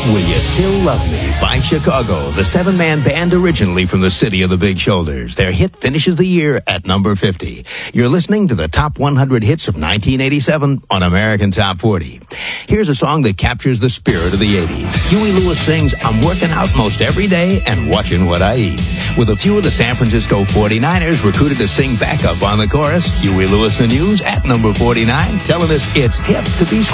Will You Still Love Me by Chicago, the seven-man band originally from the city of the big shoulders. Their hit finishes the year at number 50. You're listening to the top 100 hits of 1987 on American Top 40. Here's a song that captures the spirit of the 80s. Huey Lewis sings, "I'm working out most every day and watching what I eat." With a few of the San Francisco 49ers recruited to sing backup on the chorus, Huey Lewis the News at number 49, telling us it's hip to be